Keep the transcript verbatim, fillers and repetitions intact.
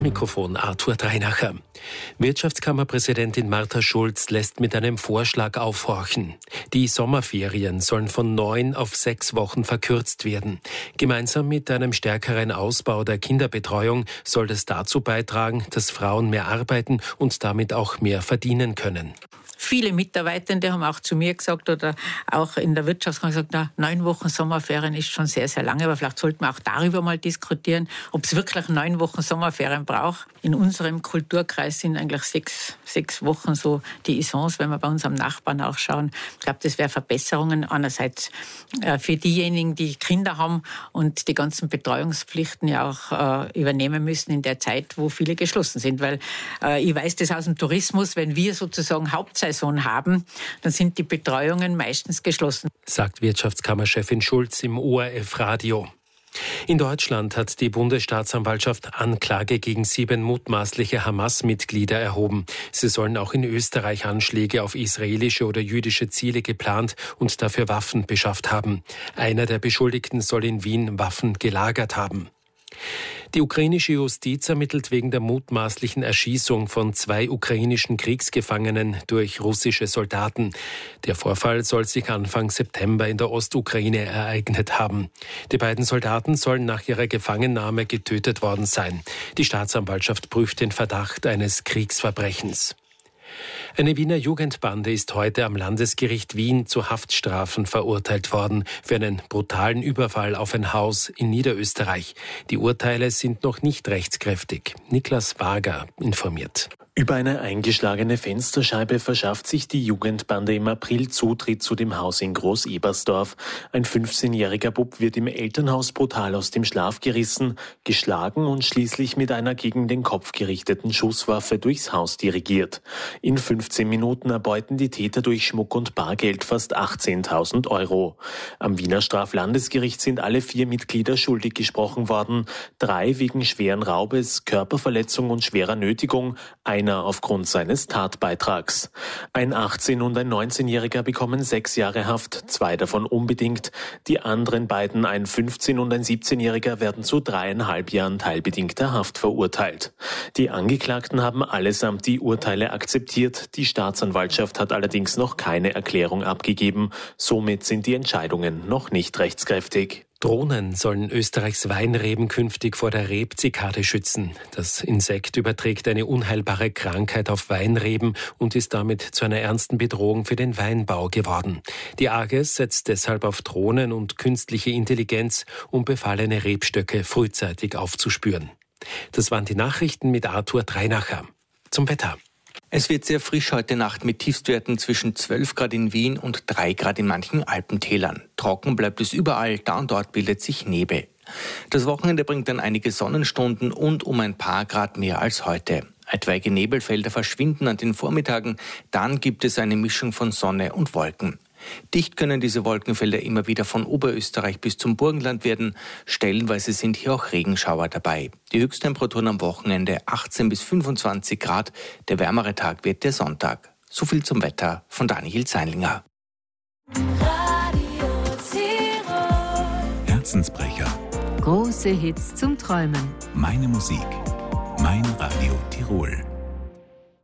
Mikrofon Arthur Dreinacher. Wirtschaftskammerpräsidentin Martha Schulz lässt mit einem Vorschlag aufhorchen. Die Sommerferien sollen von neun auf sechs Wochen verkürzt werden. Gemeinsam mit einem stärkeren Ausbau der Kinderbetreuung soll das dazu beitragen, dass Frauen mehr arbeiten und damit auch mehr verdienen können. Viele Mitarbeitende haben auch zu mir gesagt oder auch in der Wirtschaftskammer gesagt, na, neun Wochen Sommerferien ist schon sehr, sehr lange, aber vielleicht sollten wir auch darüber mal diskutieren, ob es wirklich neun Wochen Sommerferien braucht. In unserem Kulturkreis sind eigentlich sechs, sechs Wochen so die Isons, wenn wir bei unserem Nachbarn auch schauen. Ich glaube, das wäre Verbesserungen einerseits äh, für diejenigen, die Kinder haben und die ganzen Betreuungspflichten ja auch äh, übernehmen müssen in der Zeit, wo viele geschlossen sind. Weil äh, ich weiß das aus dem Tourismus, wenn wir sozusagen Hauptsaison haben, dann sind die Betreuungen meistens geschlossen. Sagt Wirtschaftskammerchefin Schulz im O R F-Radio. In Deutschland hat die Bundesstaatsanwaltschaft Anklage gegen sieben mutmaßliche Hamas-Mitglieder erhoben. Sie sollen auch in Österreich Anschläge auf israelische oder jüdische Ziele geplant und dafür Waffen beschafft haben. Einer der Beschuldigten soll in Wien Waffen gelagert haben. Die ukrainische Justiz ermittelt wegen der mutmaßlichen Erschießung von zwei ukrainischen Kriegsgefangenen durch russische Soldaten. Der Vorfall soll sich Anfang September in der Ostukraine ereignet haben. Die beiden Soldaten sollen nach ihrer Gefangennahme getötet worden sein. Die Staatsanwaltschaft prüft den Verdacht eines Kriegsverbrechens. Eine Wiener Jugendbande ist heute am Landesgericht Wien zu Haftstrafen verurteilt worden für einen brutalen Überfall auf ein Haus in Niederösterreich. Die Urteile sind noch nicht rechtskräftig. Niklas Wager informiert. Über eine eingeschlagene Fensterscheibe verschafft sich die Jugendbande im April Zutritt zu dem Haus in Groß-Ebersdorf. Ein fünfzehnjähriger Bub wird im Elternhaus brutal aus dem Schlaf gerissen, geschlagen und schließlich mit einer gegen den Kopf gerichteten Schusswaffe durchs Haus dirigiert. In fünfzehn Minuten erbeuten die Täter durch Schmuck und Bargeld fast achtzehntausend Euro. Am Wiener Straflandesgericht sind alle vier Mitglieder schuldig gesprochen worden. Drei wegen schweren Raubes, Körperverletzung und schwerer Nötigung, einer aufgrund seines Tatbeitrags. Ein achtzehn- und ein neunzehnjähriger bekommen sechs Jahre Haft, zwei davon unbedingt. Die anderen beiden, ein fünfzehn- und ein siebzehnjähriger, werden zu dreieinhalb Jahren teilbedingter Haft verurteilt. Die Angeklagten haben allesamt die Urteile akzeptiert. Die Staatsanwaltschaft hat allerdings noch keine Erklärung abgegeben. Somit sind die Entscheidungen noch nicht rechtskräftig. Drohnen sollen Österreichs Weinreben künftig vor der Rebzikade schützen. Das Insekt überträgt eine unheilbare Krankheit auf Weinreben und ist damit zu einer ernsten Bedrohung für den Weinbau geworden. Die AGES setzt deshalb auf Drohnen und künstliche Intelligenz, um befallene Rebstöcke frühzeitig aufzuspüren. Das waren die Nachrichten mit Arthur Dreinacher. Zum Wetter. Es wird sehr frisch heute Nacht mit Tiefstwerten zwischen zwölf Grad in Wien und drei Grad in manchen Alpentälern. Trocken bleibt es überall, da und dort bildet sich Nebel. Das Wochenende bringt dann einige Sonnenstunden und um ein paar Grad mehr als heute. Etwaige Nebelfelder verschwinden an den Vormittagen, dann gibt es eine Mischung von Sonne und Wolken. Dicht können diese Wolkenfelder immer wieder von Oberösterreich bis zum Burgenland werden. Stellenweise sind hier auch Regenschauer dabei. Die Höchsttemperaturen am Wochenende achtzehn bis fünfundzwanzig Grad. Der wärmere Tag wird der Sonntag. So viel zum Wetter von Daniel Zeinlinger. Herzensbrecher. Große Hits zum Träumen. Meine Musik. Mein Radio Tirol.